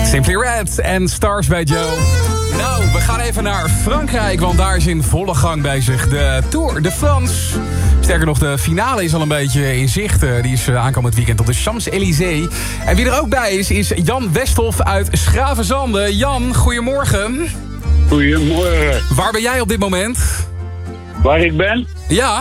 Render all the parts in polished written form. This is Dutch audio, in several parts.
Simply Red en Stars bij Joe. Nou, we gaan even naar Frankrijk, want daar is in volle gang bezig de Tour de France. Sterker nog, de finale is al een beetje in zicht. Die is aankomend weekend op de Champs-Élysées. En wie er ook bij is Jan Westhoff uit Schravenzande. Jan, goedemorgen. Goedemorgen. Waar ben jij op dit moment? Waar ik ben? Ja.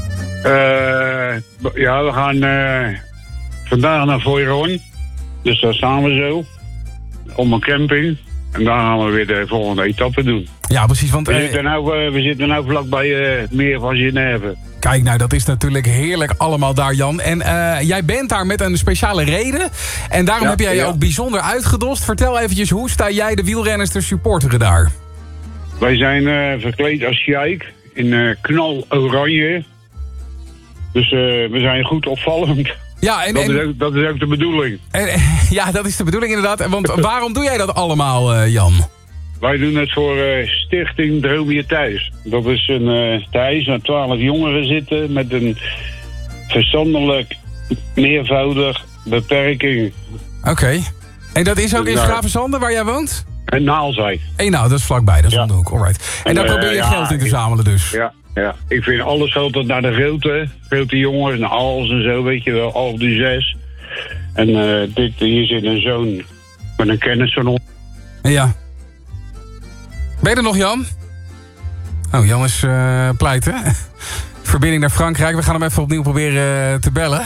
Ja, we gaan vandaag naar Voiron. Dus daar staan we zo. Om een camping. En daar gaan we weer de volgende etappe doen. Ja, precies. Want, we zitten nou vlakbij het meer van Genève. Kijk, nou, dat is natuurlijk heerlijk allemaal daar, Jan. En jij bent daar met een speciale reden. En daarom heb jij je ook bijzonder uitgedost. Vertel eventjes, hoe sta jij de wielrenners te supporteren daar? Wij zijn verkleed als Sheik in knal oranje. Dus we zijn goed opvallend. Ja, en dat is ook de bedoeling. Ja, dat is de bedoeling inderdaad. Want waarom doe jij dat allemaal, Jan? Wij doen het voor Stichting Droom je Thuis. Dat is een thuis waar 12 jongeren zitten met een verstandelijk meervoudig beperking. Oké. En dat is ook in Schravenzande waar jij woont? En Naalzij. Nou, dat is vlakbij, dat is om de hoek. Alright. En daar probeer je geld in te zamelen dus? Ja. Ik vind alles geld naar de grote jongens, naar Als en zo, weet je wel, Als du 6. En hier zit een zoon met een kennis van ons. Ja. Ben je er nog, Jan? Oh, Jan is pleiten. Verbinding naar Frankrijk. We gaan hem even opnieuw proberen te bellen.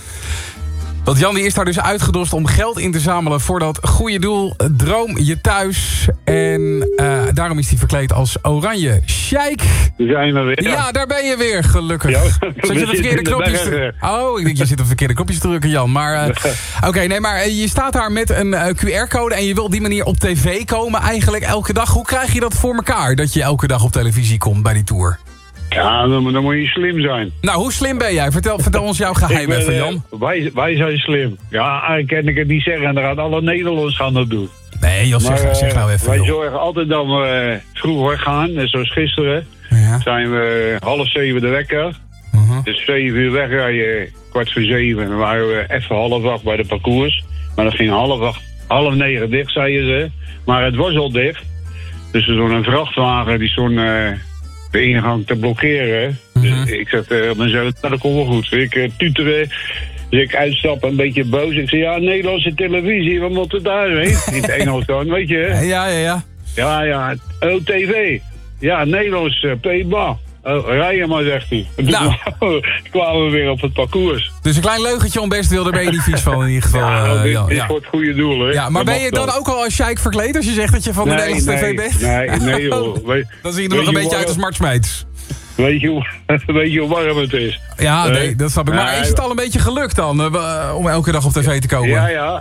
Want Jan die is daar dus uitgedost om geld in te zamelen voor dat goede doel. Droom je thuis. En daarom is hij verkleed als oranje Sheik. Daar zijn we weer. Ja, daar ben je weer, gelukkig. Ja, zit je de verkeerde knopjes te... Oh, ik denk je zit op de verkeerde knopjes te drukken, Jan. Maar oké, maar je staat daar met een QR-code en je wil op die manier op tv komen eigenlijk elke dag. Hoe krijg je dat voor elkaar, dat je elke dag op televisie komt bij die Tour? Ja, dan moet je slim zijn. Nou, hoe slim ben jij? Vertel ons jouw geheim even, Jan. Wij zijn slim. Ja, eigenlijk kan ik het niet zeggen. En dan gaan alle Nederlanders gaan dat doen. Nee, Jos, zeg nou even. Wij zorgen altijd dat we vroeg gaan. Net zoals gisteren. Ja. Zijn we 6:30 de wekker. Dus 7 uur wegrijden, 6:45. En dan waren we even 8:30 bij de parcours. Maar dat ging 8:30 dicht, zeiden ze. Maar het was al dicht. Dus er stond een vrachtwagen die stond... de ingang te blokkeren. Dus ik zeg tegen mijn zoon, dat komt wel goed. Ik tuteren, dus ik uitstap een beetje boos. Ik zeg, ja, Nederlandse televisie, wat moet het daar heen? In het Engels dan, weet je? Ja. Ja, OTV. Ja, Nederlands, Peba. Rijden maar, zegt hij. Nou. Toen kwamen we weer op het parcours. Dus een klein leugentje om best wil, daar ben je niet vies van in ieder geval. Dit is voor het goede doel, hè. Ja, maar ben je dan ook al als Sheik verkleed als je zegt dat je van de Nederlandse tv bent? Nee, joh. Dan zie je er nog een beetje uit als Mart Smeets. Weet je hoe warm het is? Ja, nee, dat snap ik. Maar is het al een beetje gelukt dan, om elke dag op tv te komen? Ja.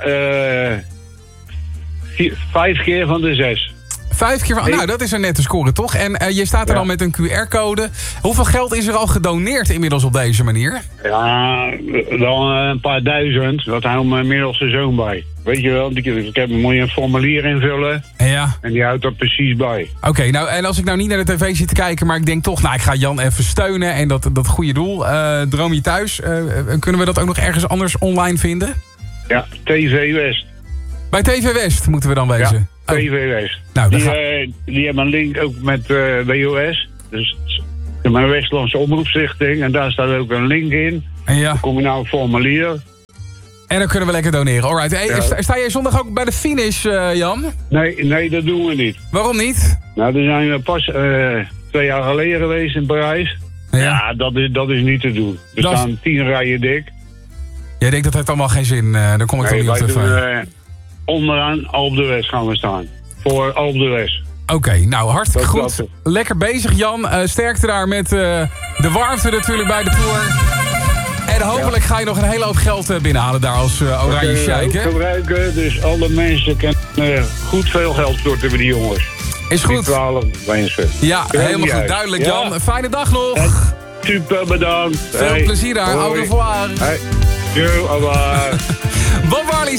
5 keer van de 6. 5 keer van... Nou, dat is een nette score, toch? En je staat er dan met een QR-code. Hoeveel geld is er al gedoneerd inmiddels op deze manier? Ja, dan een paar duizend. Dat houdt mijn middelste zoon bij. Weet je wel, ik heb een formulier invullen. Ja. En die houdt er precies bij. Oké, nou, en als ik nou niet naar de tv zit te kijken... maar ik denk toch, nou, ik ga Jan even steunen... en dat goede doel, Droom je thuis... kunnen we dat ook nog ergens anders online vinden? Ja, TV West. Bij TV West moeten we dan wezen? Ja, TV West. Nou, die hebben een link ook met WOS. Dus mijn Westlandse Omroepstichting. En daar staat ook een link in. Ja. Dan kom je nou een formulier. En dan kunnen we lekker doneren. Alright. Hey, sta jij zondag ook bij de finish, Jan? Nee, dat doen we niet. Waarom niet? Nou, daar zijn we pas 2 jaar geleden geweest in Parijs. Ja, dat is niet te doen. Er staan 10 rijen dik. Jij denkt dat heeft allemaal geen zin. Dan kom ik toch niet op tv. Onderaan Alpe d'Huez gaan we staan. Voor Alpe d'Huez. Oké, nou hartstikke goed. Lekker bezig, Jan. Sterkte daar met de warmte natuurlijk bij de Tour. En hopelijk ga je nog een hele hoop geld binnenhalen daar als oranje Sheik. Dat gebruiken, dus alle mensen kunnen goed veel geld storten bij die jongens. Is goed. 12 mensen. Ja, helemaal goed. Duidelijk, Jan. Ja. Fijne dag nog. Super bedankt. Veel plezier daar. Au revoir. Yo, au revoir. Bob Marley.